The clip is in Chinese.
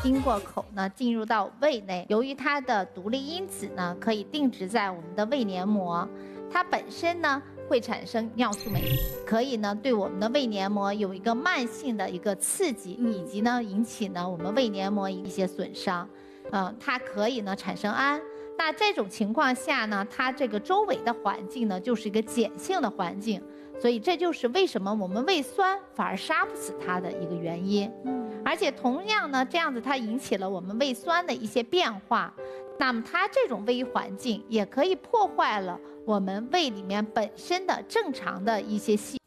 经过口呢进入到胃内，由于它的独立因子呢可以定植在我们的胃黏膜，它本身呢会产生尿素酶，可以呢对我们的胃黏膜有一个慢性的一个刺激，以及呢引起呢我们胃黏膜一些损伤。它可以呢产生氨。那这种情况下呢，它这个周围的环境呢就是一个碱性的环境，所以这就是为什么我们胃酸反而杀不死它的一个原因。而且同样呢，这样子它引起了我们胃酸的一些变化，那么它这种微环境也可以破坏了我们胃里面本身的正常的一些细